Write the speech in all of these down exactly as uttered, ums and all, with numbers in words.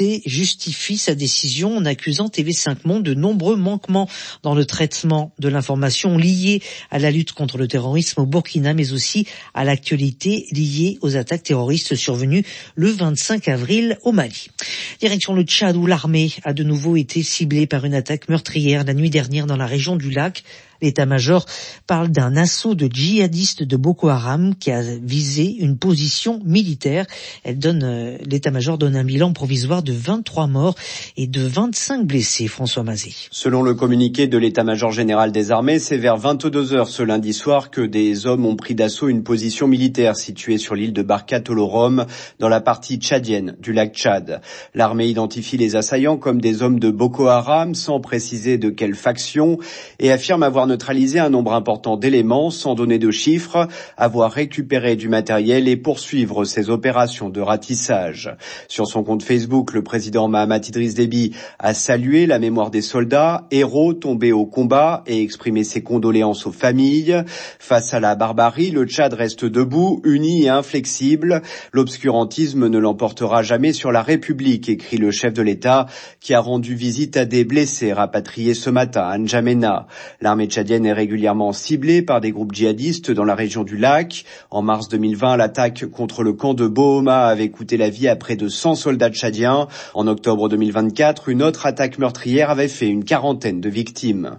C justifie sa décision en accusant T V cinq Monde de nombreux manquements dans le traitement de l'information liée à la lutte contre le terrorisme au Burkina, mais aussi à l'actualité liée aux attaques terroristes survenues le vingt-cinq avril au Mali. Direction le Tchad où l'armée a de nouveau été ciblée par une attaque meurtrière la nuit dernière dans la région du lac. L'état-major parle d'un assaut de djihadistes de Boko Haram qui a visé une position militaire. Elle donne, euh, l'état-major donne un bilan provisoire de vingt-trois morts et de vingt-cinq blessés. François Mazet. Selon le communiqué de l'état-major général des armées, c'est vers vingt-deux heures ce lundi soir que des hommes ont pris d'assaut une position militaire située sur l'île de Barka Tolorom dans la partie tchadienne du lac Tchad. L'armée identifie les assaillants comme des hommes de Boko Haram sans préciser de quelle faction et affirme avoir neutraliser un nombre important d'éléments sans donner de chiffres, avoir récupéré du matériel et poursuivre ses opérations de ratissage. Sur son compte Facebook, le président Mahamat Idriss Déby a salué la mémoire des soldats, héros tombés au combat et exprimé ses condoléances aux familles. Face à la barbarie, le Tchad reste debout, uni et inflexible. L'obscurantisme ne l'emportera jamais sur la République, écrit le chef de l'État, qui a rendu visite à des blessés rapatriés ce matin à N'Djamena. L'armée tchadienne est régulièrement ciblée par des groupes djihadistes dans la région du lac. En mars deux mille vingt, l'attaque contre le camp de Bohoma avait coûté la vie à près de cent soldats tchadiens. En octobre deux mille vingt-quatre, une autre attaque meurtrière avait fait une quarantaine de victimes.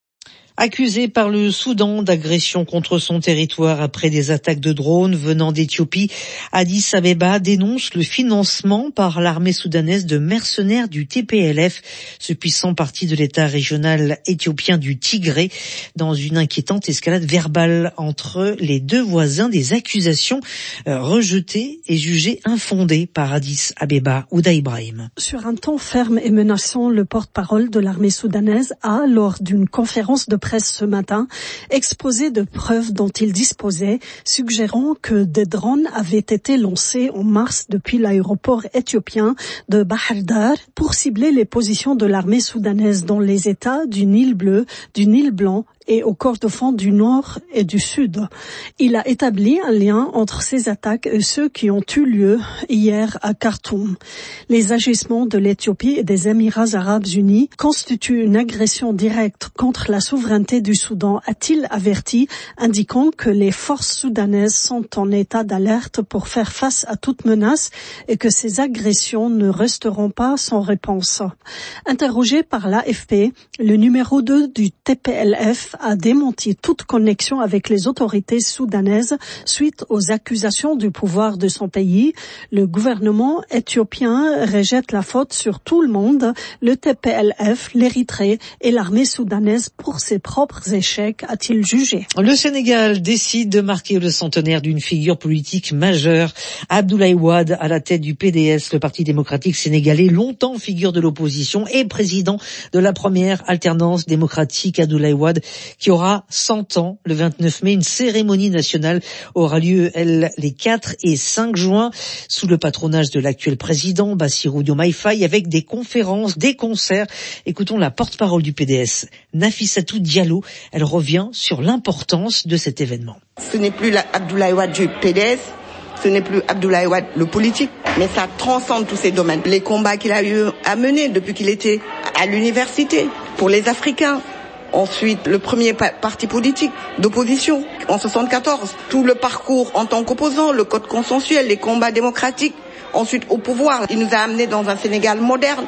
Accusé par le Soudan d'agression contre son territoire après des attaques de drones venant d'Éthiopie, Addis Abeba dénonce le financement par l'armée soudanaise de mercenaires du T P L F, ce puissant parti de l'État régional éthiopien du Tigré, dans une inquiétante escalade verbale entre les deux voisins, des accusations euh, rejetées et jugées infondées par Addis Abeba. Ouda Ibrahim. Sur un ton ferme et menaçant, le porte-parole de l'armée soudanaise a, lors d'une conférence de presse ce matin, exposé de preuves dont il disposait, suggérant que des drones avaient été lancés en mars depuis l'aéroport éthiopien de Bahar Dar pour cibler les positions de l'armée soudanaise dans les États du Nil bleu, du Nil blanc et au Kordofan du Nord et du Sud. Il a établi un lien entre ces attaques et ceux qui ont eu lieu hier à Khartoum. Les agissements de l'Éthiopie et des Émirats arabes unis constituent une agression directe contre la souveraineté du Soudan, a-t-il averti, indiquant que les forces soudanaises sont en état d'alerte pour faire face à toute menace et que ces agressions ne resteront pas sans réponse. Interrogé par l'A F P, le numéro deux du T P L F a démenti toute connexion avec les autorités soudanaises suite aux accusations du pouvoir de son pays. Le gouvernement éthiopien rejette la faute sur tout le monde, le T P L F, l'Érythrée et l'armée soudanaise pour ses propres échecs, a-t-il jugé. Le Sénégal décide de marquer le centenaire d'une figure politique majeure. Abdoulaye Wade, à la tête du P D S, le Parti démocratique sénégalais, longtemps figure de l'opposition et président de la première alternance démocratique. Abdoulaye Wade qui aura cent ans le vingt-neuf mai. Une cérémonie nationale aura lieu, elle, les quatre et cinq juin, sous le patronage de l'actuel président, Bassirou Diomaye Faye, avec des conférences, des concerts. Écoutons la porte-parole du P D S, Nafissatou Diallo. Elle revient sur l'importance de cet événement. Ce n'est plus la Abdoulaye Wade du P D S, ce n'est plus Abdoulaye Wade le politique, mais ça transcende tous ces domaines. Les combats qu'il a eu à mener depuis qu'il était à l'université pour les Africains. Ensuite, le premier pa- parti politique d'opposition en soixante-quatorze. Tout le parcours en tant qu'opposant, le code consensuel, les combats démocratiques. Ensuite, au pouvoir, il nous a amenés dans un Sénégal moderne.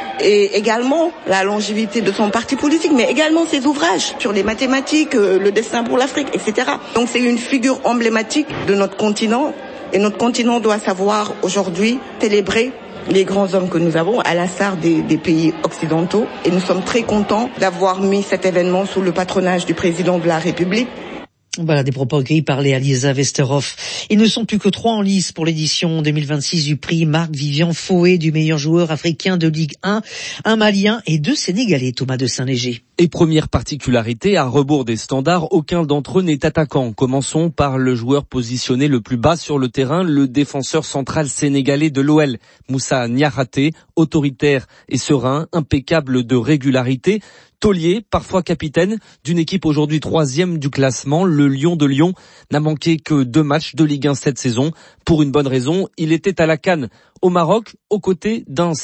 Et également la longévité de son parti politique, mais également ses ouvrages sur les mathématiques, le destin pour l'Afrique, et cetera. Donc c'est une figure emblématique de notre continent. Et notre continent doit savoir aujourd'hui célébrer les grands hommes que nous avons, à l'instar des, des pays occidentaux. Et nous sommes très contents d'avoir mis cet événement sous le patronage du président de la République. Voilà des propos recueillis par Léa Lisa Westerhoff. Ils ne sont plus que trois en lice pour l'édition deux mille vingt-six du prix Marc-Vivian Foé du meilleur joueur africain de Ligue un, un Malien et deux Sénégalais, Thomas de Saint-Léger. Et première particularité, à rebours des standards, aucun d'entre eux n'est attaquant. Commençons par le joueur positionné le plus bas sur le terrain, le défenseur central sénégalais de l'O L, Moussa Niakhaté, autoritaire et serein, impeccable de régularité. Taulier, parfois capitaine d'une équipe aujourd'hui troisième du classement, le Lion de Lyon n'a manqué que deux matchs de Ligue un cette saison. Pour une bonne raison, il était à la CAN au Maroc, aux côtés d'un